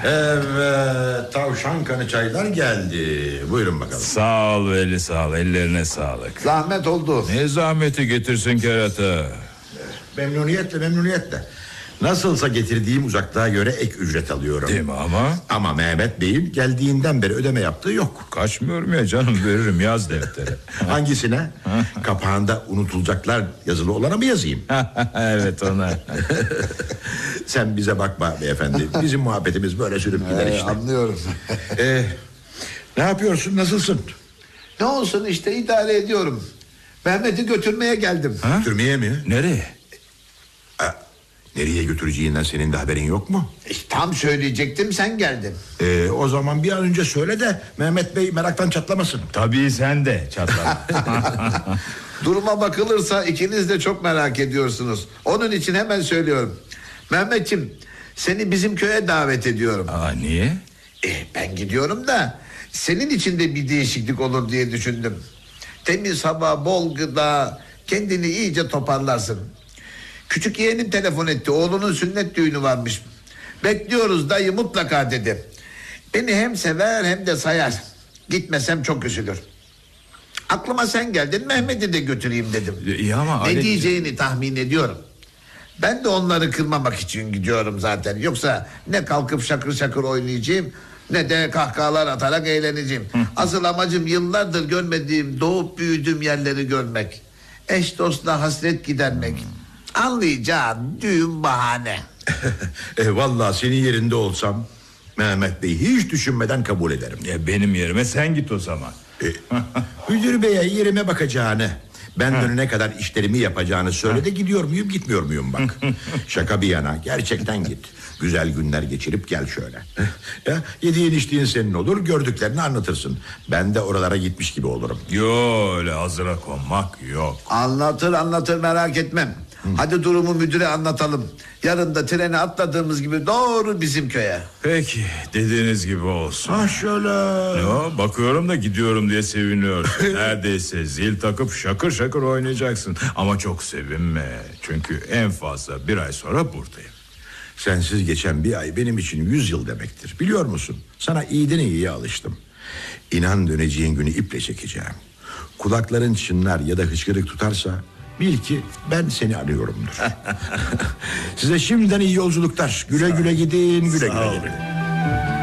Evet, tavşan kanı çaylar geldi. Buyurun bakalım. Sağ ol Veli, sağ ol, ellerine sağlık. Zahmet oldu. Ne zahmeti, getirsin kerata. Memnuniyetle. Nasılsa getirdiğim uzaklığa göre ek ücret alıyorum. Değil mi ama? Ama Mehmet Bey'in geldiğinden beri ödeme yaptığı yok. Kaçmıyorum ya canım, veririm, yaz deftere. Hangisine? Kapağında unutulacaklar yazılı olana mı yazayım? Evet, ona. Sen bize bakma beyefendi. Bizim muhabbetimiz böyle sürüp gider işte. Anlıyorum. Ne yapıyorsun, nasılsın? Ne olsun işte, idare ediyorum. Mehmet'i götürmeye geldim. Götürmeye mi? Nereye? Nereye götüreceğinden senin de haberin yok mu? Tam söyleyecektim, sen geldin. O zaman bir an önce söyle de Mehmet Bey meraktan çatlamasın. Tabii sen de çatlama. Duruma bakılırsa ikiniz de çok merak ediyorsunuz. Onun için hemen söylüyorum. Mehmetciğim, seni bizim köye davet ediyorum. Niye? Ben gidiyorum da senin için de bir değişiklik olur diye düşündüm. Temiz hava, bol gıda, kendini iyice toparlarsın. Küçük yeğenim telefon etti, oğlunun sünnet düğünü varmış. Bekliyoruz dayı mutlaka dedi. Beni hem sever hem de sayar. Gitmesem çok üzülür. Aklıma sen geldin, Mehmet'i de götüreyim dedim. İyi ama ne diyeceğini tahmin ediyorum. Ben de onları kırmamak için gidiyorum zaten. Yoksa ne kalkıp şakır şakır oynayacağım, ne de kahkahalar atarak eğleneceğim. Asıl amacım yıllardır görmediğim, doğup büyüdüğüm yerleri görmek. Eş dostla hasret gidermek. Anlayacağın düğün bahane. Vallahi senin yerinde olsam Mehmet Bey hiç düşünmeden kabul ederim. Benim yerime sen git o zaman. Müdür beye yerime bakacağını, benden ne kadar işlerimi yapacağını söyle de gidiyor muyum gitmiyor muyum bak. Şaka bir yana, gerçekten git. Güzel günler geçirip gel şöyle. Ya, yediğin içtiğin senin olur, gördüklerini anlatırsın. Ben de oralara gitmiş gibi olurum. Yo, öyle hazıra konmak yok. Anlatır merak etmem. Hadi durumu müdüre anlatalım. Yarın da trene atladığımız gibi doğru bizim köye. Peki, dediğiniz gibi olsun. Şöyle. Yo, bakıyorum da gidiyorum diye seviniyorsun. Neredeyse zil takıp şakır şakır oynayacaksın. Ama çok sevinme. Çünkü en fazla bir ay sonra buradayım. Sensiz geçen bir ay benim için 100 yıl demektir. Biliyor musun? Sana iyiden iyiye alıştım. İnan döneceğin günü iple çekeceğim. Kulakların çınlar ya da hıçkırık tutarsa bil ki ben seni arıyorumdur. Size şimdiden iyi yolculuklar. Güle güle gidin, güle güle gelin.